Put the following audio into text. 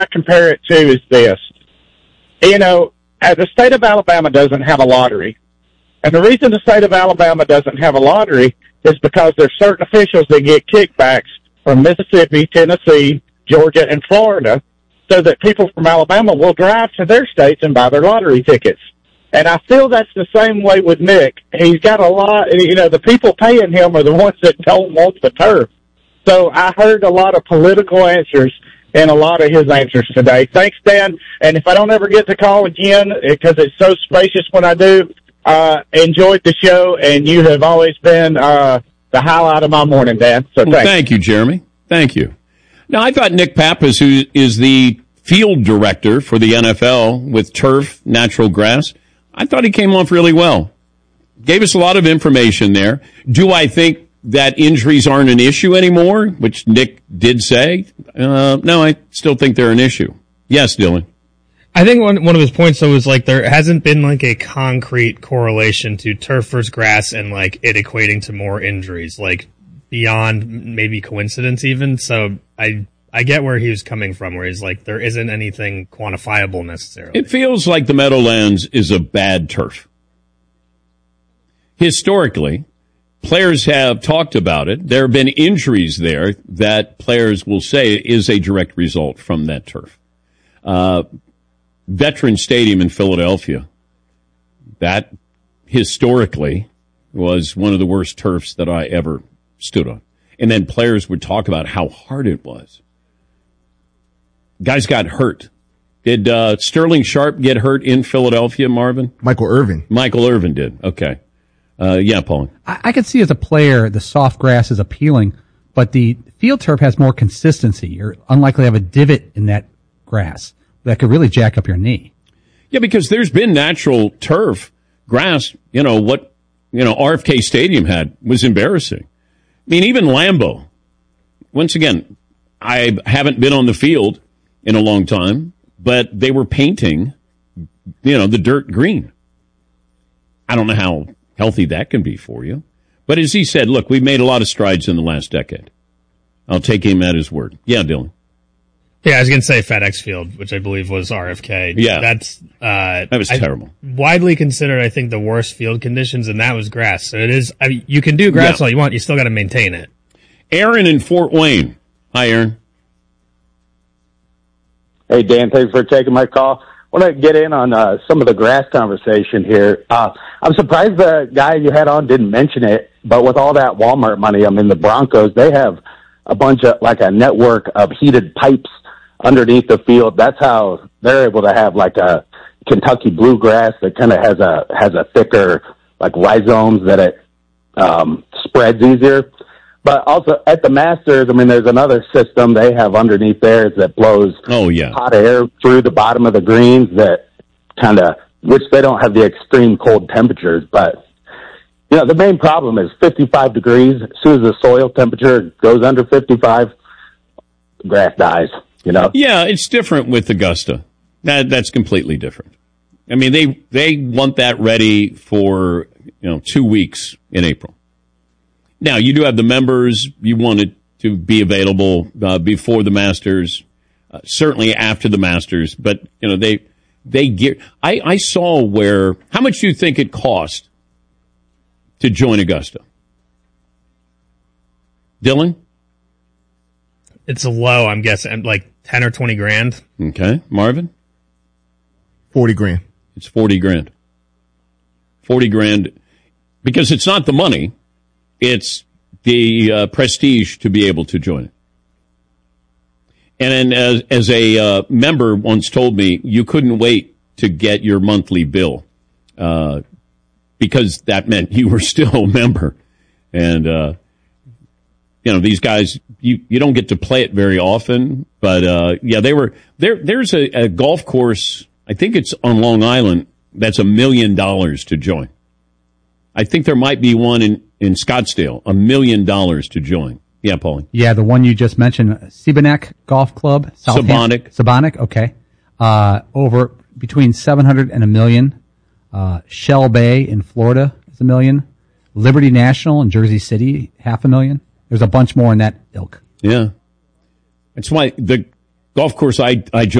compare it to is this. You know, the state of Alabama doesn't have a lottery. And the reason the state of Alabama doesn't have a lottery is because there's certain officials that get kickbacks from Mississippi, Tennessee, Georgia, and Florida, so that people from Alabama will drive to their states and buy their lottery tickets. And I feel that's the same way with Nick. He's got a lot, you know, the people paying him are the ones that don't want the turf. So I heard a lot of political answers in a lot of his answers today. Thanks, Dan. And if I don't ever get to call again, because it's so spacious when I do, enjoyed the show, and you have always been the highlight of my morning, Dan. So thank you, Jeremy. Thank you. Now, I thought Nick Pappas, who is the field director for the NFL with turf, natural grass, I thought he came off really well. Gave us a lot of information there. Do I think that injuries aren't an issue anymore, which Nick did say? No, I still think they're an issue. Yes, Dylan. I think one of his points, though, is like there hasn't been like a concrete correlation to turf versus grass and like it equating to more injuries, like beyond maybe coincidence even. So I get where he was coming from, where he's like, there isn't anything quantifiable necessarily. It feels like the Meadowlands is a bad turf. Historically, players have talked about it. There have been injuries there that players will say is a direct result from that turf. Veteran Stadium in Philadelphia, that historically was one of the worst turfs that I ever stood on. And then players would talk about how hard it was. Guys got hurt. Did Sterling Sharp get hurt in Philadelphia, Marvin? Michael Irvin. Michael Irvin did. Okay. Yeah, Paul. I could see as a player the soft grass is appealing, but the field turf has more consistency. You're unlikely to have a divot in that grass that could really jack up your knee. Yeah, because there's been natural turf grass. You know, what RFK Stadium had was embarrassing. I mean, even Lambeau. Once again, I haven't been on the field in a long time, but they were painting, the dirt green. I don't know how healthy that can be for you. But as he said, look, we've made a lot of strides in the last decade. I'll take him at his word. Yeah, Dylan. Yeah, I was going to say FedEx Field, which I believe was RFK. Yeah. That was terrible. Widely considered, I think, the worst field conditions, and that was grass. So it is, you can do grass all you want. You still got to maintain it. Aaron in Fort Wayne. Hi, Aaron. Hey, Dan, thanks for taking my call. I want to get in on some of the grass conversation here. I'm surprised the guy you had on didn't mention it, but with all that Walmart money, the Broncos, they have a bunch of, like a network of heated pipes underneath the field. That's how they're able to have like a Kentucky bluegrass that kind of has a thicker, like rhizomes that it spreads easier. But also at the Masters, there's another system they have underneath theirs that blows hot air through the bottom of the greens that which they don't have the extreme cold temperatures. But, the main problem is 55 degrees. As soon as the soil temperature goes under 55, grass dies, Yeah, it's different with Augusta. That's completely different. They want that ready for, 2 weeks in April. Now, you do have the members. You want it to be available before the Masters, certainly after the Masters. But, they gear. I saw how much do you think it cost to join Augusta? Dylan? It's low, I'm guessing, like 10 or 20 grand. Okay. Marvin? 40 grand. It's 40 grand. 40 grand, because it's not the money. It's the prestige to be able to join it. And then as a member once told me, you couldn't wait to get your monthly bill because that meant you were still a member. And, these guys, you don't get to play it very often. But, they were there. There's a golf course, I think it's on Long Island, that's $1 million to join. I think there might be one in Scottsdale, $1 million to join. Yeah, Paulie. Yeah, the one you just mentioned, Seabonac Golf Club. Sabonic, okay. Over between 700 and $1 million. Shell Bay in Florida is $1 million. Liberty National in Jersey City, $500,000. There's a bunch more in that ilk. Yeah. That's why the golf course I joined